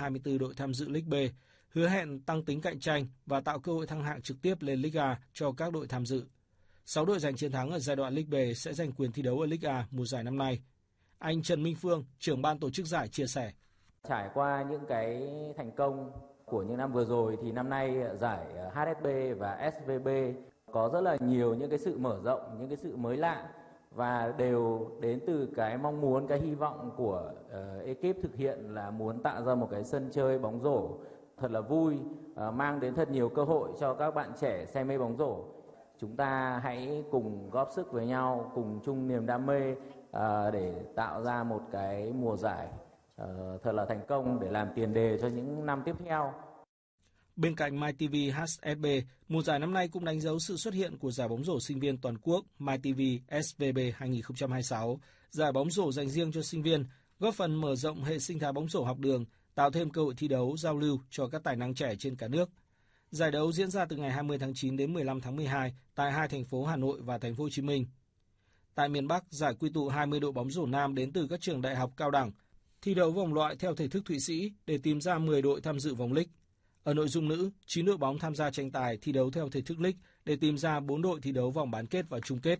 24 đội tham dự League B, hứa hẹn tăng tính cạnh tranh và tạo cơ hội thăng hạng trực tiếp lên Ligue A cho các đội tham dự. 6 đội giành chiến thắng ở giai đoạn League B sẽ giành quyền thi đấu ở Ligue A mùa giải năm nay. Anh Trần Minh Phương, trưởng ban tổ chức giải chia sẻ. Trải qua những cái thành công của những năm vừa rồi thì năm nay giải HSB và SVB có rất là nhiều những cái sự mở rộng, những cái sự mới lạ và đều đến từ cái mong muốn, cái hy vọng của ekip thực hiện là muốn tạo ra một cái sân chơi bóng rổ thật là vui, mang đến thật nhiều cơ hội cho các bạn trẻ say mê bóng rổ. Chúng ta hãy cùng góp sức với nhau, cùng chung niềm đam mê để tạo ra một cái mùa giải thật là thành công để làm tiền đề cho những năm tiếp theo. Bên cạnh MyTV HSB, mùa giải năm nay cũng đánh dấu sự xuất hiện của giải bóng rổ sinh viên toàn quốc MyTV SVB 2026, giải bóng rổ dành riêng cho sinh viên, góp phần mở rộng hệ sinh thái bóng rổ học đường, tạo thêm cơ hội thi đấu, giao lưu cho các tài năng trẻ trên cả nước. Giải đấu diễn ra từ ngày 20 tháng 9 đến 15 tháng 12 tại hai thành phố Hà Nội và thành phố Hồ Chí Minh. Tại miền Bắc, giải quy tụ 20 đội bóng rổ nam đến từ các trường đại học cao đẳng, thi đấu vòng loại theo thể thức Thụy Sĩ để tìm ra 10 đội tham dự vòng League. Ở nội dung nữ, 9 đội bóng tham gia tranh tài thi đấu theo thể thức League để tìm ra 4 đội thi đấu vòng bán kết và chung kết.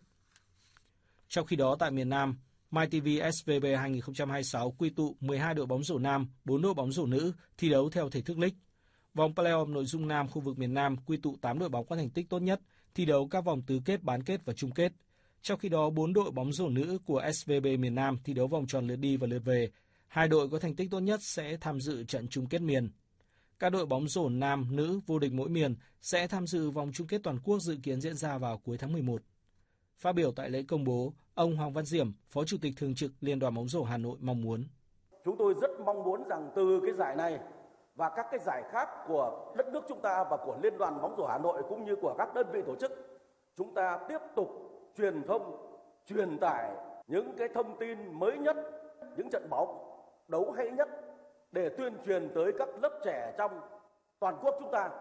Trong khi đó tại miền Nam, MyTV SVB 2026 quy tụ 12 đội bóng rổ nam, 4 đội bóng rổ nữ thi đấu theo thể thức League. Vòng Playoff nội dung nam khu vực miền Nam quy tụ 8 đội bóng có thành tích tốt nhất, thi đấu các vòng tứ kết, bán kết và chung kết. Trong khi đó, 4 đội bóng rổ nữ của SVB miền Nam thi đấu vòng tròn lượt đi và lượt về. 2 đội có thành tích tốt nhất sẽ tham dự trận chung kết miền. Các đội bóng rổ nam, nữ vô địch mỗi miền sẽ tham dự vòng chung kết toàn quốc dự kiến diễn ra vào cuối tháng 11. Phát biểu tại lễ công bố, ông Hoàng Văn Diểm, Phó Chủ tịch Thường trực Liên đoàn bóng rổ Hà Nội mong muốn. Chúng tôi rất mong muốn rằng từ cái giải này và các cái giải khác của đất nước chúng ta và của Liên đoàn bóng rổ Hà Nội cũng như của các đơn vị tổ chức, chúng ta tiếp tục truyền thông, truyền tải những cái thông tin mới nhất, những trận bóng đấu hay nhất để tuyên truyền tới các lớp trẻ trong toàn quốc chúng ta.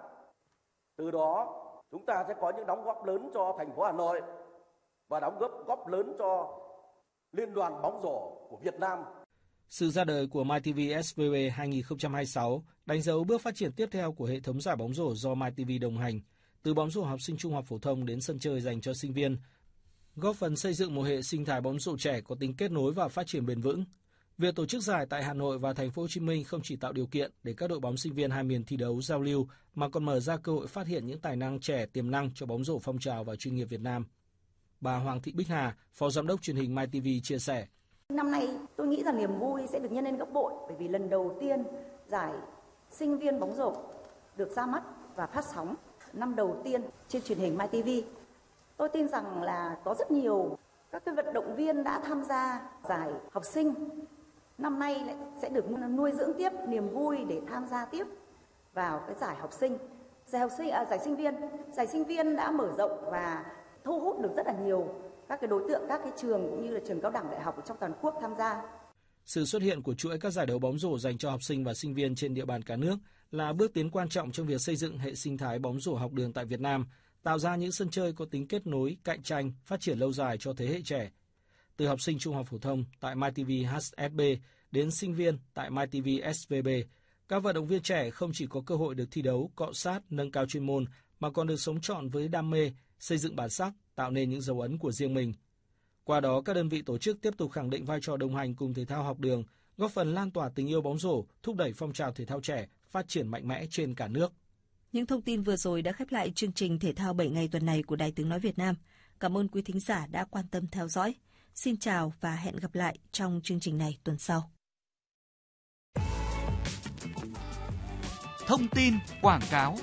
Từ đó chúng ta sẽ có những đóng góp lớn cho thành phố Hà Nội và đóng góp lớn cho Liên đoàn bóng rổ của Việt Nam. Sự ra đời của MyTV SVB 2026 đánh dấu bước phát triển tiếp theo của hệ thống giải bóng rổ do MyTV đồng hành, từ bóng rổ học sinh trung học phổ thông đến sân chơi dành cho sinh viên, góp phần xây dựng một hệ sinh thái bóng rổ trẻ có tính kết nối và phát triển bền vững. Việc tổ chức giải tại Hà Nội và thành phố Hồ Chí Minh không chỉ tạo điều kiện để các đội bóng sinh viên hai miền thi đấu giao lưu mà còn mở ra cơ hội phát hiện những tài năng trẻ tiềm năng cho bóng rổ phong trào và chuyên nghiệp Việt Nam. Bà Hoàng Thị Bích Hà, Phó Giám đốc truyền hình MyTV chia sẻ. Năm nay tôi nghĩ rằng niềm vui sẽ được nhân lên gấp bội bởi vì lần đầu tiên giải sinh viên bóng rổ được ra mắt và phát sóng năm đầu tiên trên truyền hình MyTV. Tôi tin rằng là có rất nhiều các cái vận động viên đã tham gia giải học sinh. Năm nay lại sẽ được nuôi dưỡng tiếp niềm vui để tham gia tiếp vào cái giải học sinh. Giải sinh viên. Giải sinh viên đã mở rộng và thu hút được rất là nhiều các cái đối tượng, các cái trường cũng như là trường cao đẳng đại học trong toàn quốc tham gia. Sự xuất hiện của chuỗi các giải đấu bóng rổ dành cho học sinh và sinh viên trên địa bàn cả nước là bước tiến quan trọng trong việc xây dựng hệ sinh thái bóng rổ học đường tại Việt Nam, tạo ra những sân chơi có tính kết nối, cạnh tranh, phát triển lâu dài cho thế hệ trẻ. Từ học sinh trung học phổ thông tại MyTV HSB đến sinh viên tại MyTV SVB, các vận động viên trẻ không chỉ có cơ hội được thi đấu, cọ sát, nâng cao chuyên môn mà còn được sống trọn với đam mê, xây dựng bản sắc, tạo nên những dấu ấn của riêng mình. Qua đó, các đơn vị tổ chức tiếp tục khẳng định vai trò đồng hành cùng thể thao học đường, góp phần lan tỏa tình yêu bóng rổ, thúc đẩy phong trào thể thao trẻ phát triển mạnh mẽ trên cả nước. Những thông tin vừa rồi đã khép lại chương trình Thể thao 7 ngày tuần này của Đài Tiếng nói Việt Nam. Cảm ơn quý thính giả đã quan tâm theo dõi. Xin chào và hẹn gặp lại trong chương trình này tuần sau. Thông tin quảng cáo.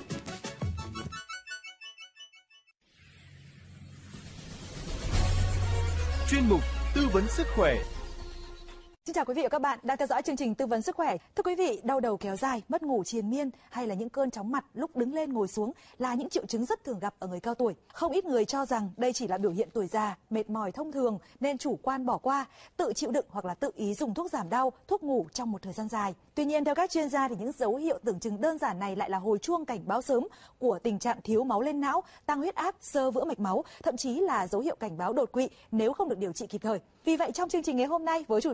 Chuyên mục tư vấn sức khỏe. Xin chào quý vị và các bạn đang theo dõi chương trình tư vấn sức khỏe. Thưa quý vị, đau đầu kéo dài, mất ngủ triền miên hay là những cơn chóng mặt lúc đứng lên ngồi xuống là những triệu chứng rất thường gặp ở người cao tuổi. Không ít người cho rằng đây chỉ là biểu hiện tuổi già, mệt mỏi thông thường nên chủ quan bỏ qua, tự chịu đựng hoặc là tự ý dùng thuốc giảm đau, thuốc ngủ trong một thời gian dài. Tuy nhiên, theo các chuyên gia thì những dấu hiệu tưởng chừng đơn giản này lại là hồi chuông cảnh báo sớm của tình trạng thiếu máu lên não, tăng huyết áp, xơ vữa mạch máu, thậm chí là dấu hiệu cảnh báo đột quỵ nếu không được điều trị kịp thời. Vì vậy, trong chương trình ngày hôm nay với chủ đề là đau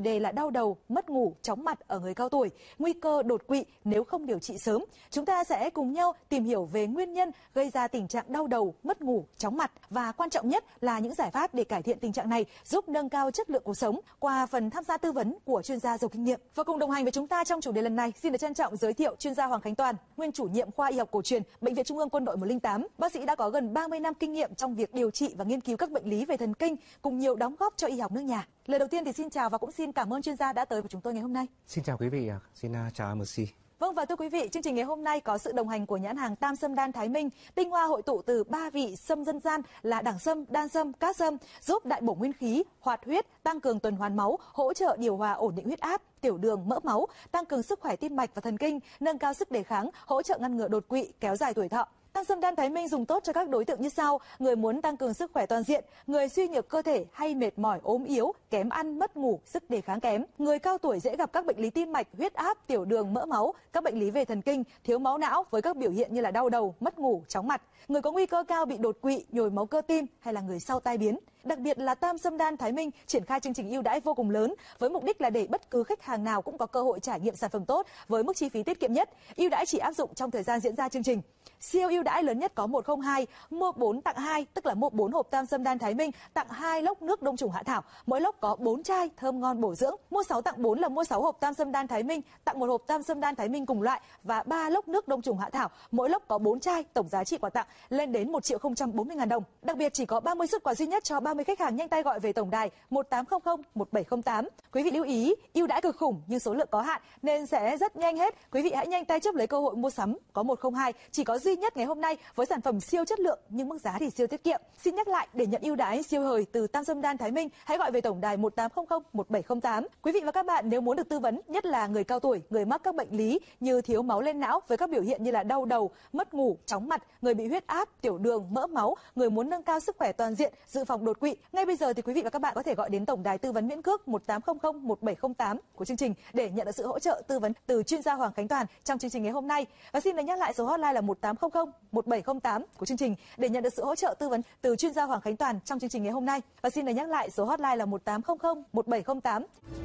đau đầu, mất ngủ, chóng mặt ở người cao tuổi, nguy cơ đột quỵ nếu không điều trị sớm. Chúng ta sẽ cùng nhau tìm hiểu về nguyên nhân gây ra tình trạng đau đầu, mất ngủ, chóng mặt và quan trọng nhất là những giải pháp để cải thiện tình trạng này, giúp nâng cao chất lượng cuộc sống qua phần tham gia tư vấn của chuyên gia giàu kinh nghiệm. Và cùng đồng hành với chúng ta trong chủ đề lần này, xin được trân trọng giới thiệu chuyên gia Hoàng Khánh Toàn, nguyên chủ nhiệm khoa y học cổ truyền, Bệnh viện Trung ương Quân đội 108. Bác sĩ đã có gần 30 năm kinh nghiệm trong việc điều trị và nghiên cứu các bệnh lý về thần kinh cùng nhiều đóng góp cho y học nước nhà. Lời đầu tiên thì xin chào và cũng xin cảm ơn chuyên gia đã tới với chúng tôi ngày hôm nay. Xin chào quý vị, xin chào MC. Vâng, và thưa quý vị, chương trình ngày hôm nay có sự đồng hành của nhãn hàng Tam Sâm Đan Thái Minh, tinh hoa hội tụ từ 3 vị sâm dân gian là đẳng sâm, đan sâm, cát sâm, giúp đại bổ nguyên khí, hoạt huyết, tăng cường tuần hoàn máu, hỗ trợ điều hòa ổn định huyết áp, tiểu đường, mỡ máu, tăng cường sức khỏe tim mạch và thần kinh, nâng cao sức đề kháng, hỗ trợ ngăn ngừa đột quỵ, kéo dài tuổi thọ. Tam Sâm Đan Thái Minh dùng tốt cho các đối tượng như sau: người muốn tăng cường sức khỏe toàn diện, người suy nhược cơ thể hay mệt mỏi, ốm yếu, kém ăn, mất ngủ, sức đề kháng kém, người cao tuổi dễ gặp các bệnh lý tim mạch, huyết áp, tiểu đường, mỡ máu, các bệnh lý về thần kinh, thiếu máu não với các biểu hiện như là đau đầu, mất ngủ, chóng mặt, người có nguy cơ cao bị đột quỵ, nhồi máu cơ tim hay là người sau tai biến. Đặc biệt là Tam Sâm Đan Thái Minh triển khai chương trình ưu đãi vô cùng lớn với mục đích là để bất cứ khách hàng nào cũng có cơ hội trải nghiệm sản phẩm tốt với mức chi phí tiết kiệm nhất. Ưu đãi chỉ áp dụng trong thời gian diễn ra chương trình. Siêu ưu đãi lớn nhất có 102, mua 4 tặng 2, tức là mua 4 hộp Tam Sâm Đan Thái Minh tặng 2 lốc nước đông trùng hạ thảo, mỗi lốc có 4 chai thơm ngon bổ dưỡng. Mua 6 tặng 4 là mua 6 hộp Tam Sâm Đan Thái Minh tặng 1 hộp Tam Sâm Đan Thái Minh cùng loại và 3 lốc nước đông trùng hạ thảo, mỗi lốc có 4 chai, tổng giá trị quà tặng lên đến 1.040.000 đồng. Đặc biệt chỉ có 30 suất quà duy nhất cho 30 khách hàng nhanh tay gọi về tổng đài 1800 1708. Quý vị lưu ý, ưu đãi cực khủng nhưng số lượng có hạn nên sẽ rất nhanh hết. Quý vị hãy nhanh tay chớp lấy cơ hội mua sắm. Có 102 chỉ có duy nhất ngày hôm nay với sản phẩm siêu chất lượng nhưng mức giá thì siêu tiết kiệm. Xin nhắc lại, để nhận ưu đãi siêu hời từ Tam Sâm Đan Thái Minh, hãy gọi về tổng đài 1800 1708. Quý vị và các bạn nếu muốn được tư vấn, nhất là người cao tuổi, người mắc các bệnh lý như thiếu máu lên não với các biểu hiện như là đau đầu, mất ngủ, chóng mặt, người bị huyết áp, tiểu đường, mỡ máu, người muốn nâng cao sức khỏe toàn diện, dự phòng đột quỵ, ngay bây giờ thì quý vị và các bạn có thể gọi đến tổng đài tư vấn miễn cước 1800 1708 của chương trình để nhận được sự hỗ trợ tư vấn từ chuyên gia Hoàng Khánh Toàn trong chương trình ngày hôm nay. Và xin được nhắc lại số hotline là 1800 1708 của chương trình để nhận được sự hỗ trợ tư vấn từ chuyên gia Hoàng Khánh Toàn trong chương trình ngày hôm nay. Và xin được nhắc lại số hotline là 1800 1708.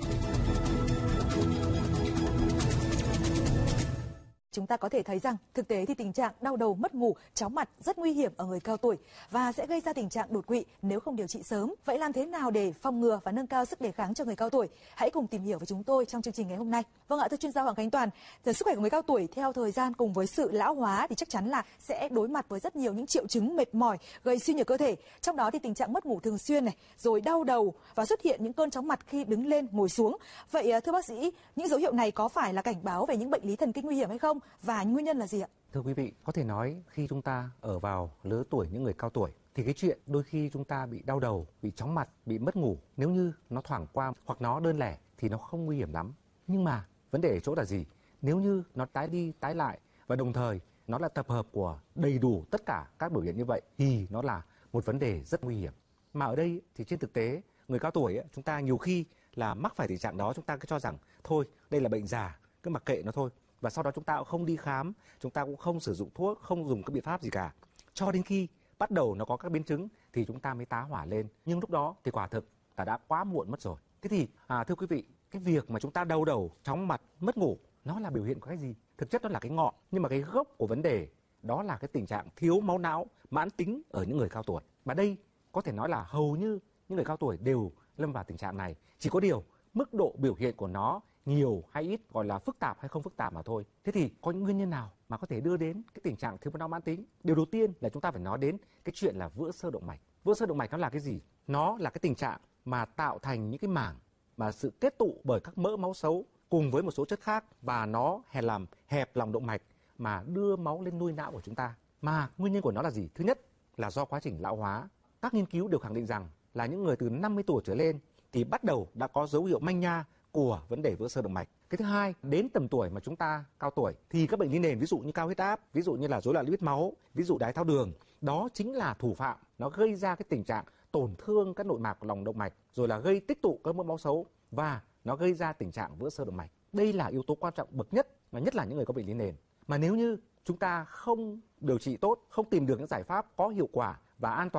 Chúng ta có thể thấy rằng thực tế thì tình trạng đau đầu, mất ngủ, chóng mặt rất nguy hiểm ở người cao tuổi và sẽ gây ra tình trạng đột quỵ nếu không điều trị sớm. Vậy làm thế nào để phòng ngừa và nâng cao sức đề kháng cho người cao tuổi? Hãy cùng tìm hiểu với chúng tôi trong chương trình ngày hôm nay. Vâng ạ, thưa chuyên gia Hoàng Khánh Toàn, sức khỏe của người cao tuổi theo thời gian cùng với sự lão hóa thì chắc chắn là sẽ đối mặt với rất nhiều những triệu chứng mệt mỏi, gây suy nhược cơ thể. Trong đó thì tình trạng mất ngủ thường xuyên này, rồi đau đầu và xuất hiện những cơn chóng mặt khi đứng lên, ngồi xuống. Vậy thưa bác sĩ, những dấu hiệu này có phải là cảnh báo về những bệnh lý thần kinh nguy hiểm hay không? Và nguyên nhân là gì ạ? Thưa quý vị, có thể nói khi chúng ta ở vào lứa tuổi những người cao tuổi thì cái chuyện đôi khi chúng ta bị đau đầu, bị chóng mặt, bị mất ngủ, nếu như nó thoảng qua hoặc nó đơn lẻ thì nó không nguy hiểm lắm. Nhưng mà vấn đề ở chỗ là gì? Nếu như nó tái đi tái lại và đồng thời nó là tập hợp của đầy đủ tất cả các biểu hiện như vậy thì nó là một vấn đề rất nguy hiểm. Mà ở đây thì trên thực tế người cao tuổi ấy, chúng ta nhiều khi là mắc phải tình trạng đó, chúng ta cứ cho rằng thôi đây là bệnh già, cứ mặc kệ nó thôi. Và sau đó chúng ta cũng không đi khám, chúng ta cũng không sử dụng thuốc, không dùng các biện pháp gì cả. Cho đến khi bắt đầu nó có các biến chứng thì chúng ta mới tá hỏa lên. Nhưng lúc đó thì quả thực là đã quá muộn mất rồi. Thế thì thưa quý vị, cái việc mà chúng ta đau đầu, chóng mặt, mất ngủ nó là biểu hiện của cái gì? Thực chất nó là cái ngọn, nhưng mà cái gốc của vấn đề đó là cái tình trạng thiếu máu não mãn tính ở những người cao tuổi. Và đây có thể nói là hầu như những người cao tuổi đều lâm vào tình trạng này. Chỉ có điều mức độ biểu hiện của nó nhiều hay ít, gọi là phức tạp hay không phức tạp mà thôi. Thế thì có những nguyên nhân nào mà có thể đưa đến cái tình trạng thiếu máu não mãn tính? Điều đầu tiên là chúng ta phải nói đến cái chuyện là vữa xơ động mạch. Vữa xơ động mạch nó là cái gì? Nó là cái tình trạng mà tạo thành những cái mảng mà sự kết tụ bởi các mỡ máu xấu cùng với một số chất khác và nó làm hẹp lòng động mạch mà đưa máu lên nuôi não của chúng ta. Mà nguyên nhân của nó là gì? Thứ nhất là do quá trình lão hóa. Các nghiên cứu đều khẳng định rằng là những người từ 50 tuổi trở lên thì bắt đầu đã có dấu hiệu manh nha của vấn đề vữa xơ động mạch. Cái thứ hai, đến tầm tuổi mà chúng ta cao tuổi thì các bệnh lý nền ví dụ như cao huyết áp, ví dụ như là rối loạn lipid máu, ví dụ đái tháo đường, đó chính là thủ phạm, nó gây ra cái tình trạng tổn thương các nội mạc của lòng động mạch, rồi là gây tích tụ các mỡ máu xấu và nó gây ra tình trạng vữa xơ động mạch. Đây là yếu tố quan trọng bậc nhất, mà nhất là những người có bệnh lý nền. Mà nếu như chúng ta không điều trị tốt, không tìm được những giải pháp có hiệu quả và an toàn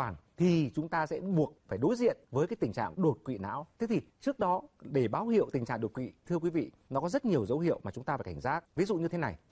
thì chúng ta sẽ buộc phải đối diện với cái tình trạng đột quỵ não. Thế thì trước đó để báo hiệu tình trạng đột quỵ, thưa quý vị, nó có rất nhiều dấu hiệu mà chúng ta phải cảnh giác. Ví dụ như thế này,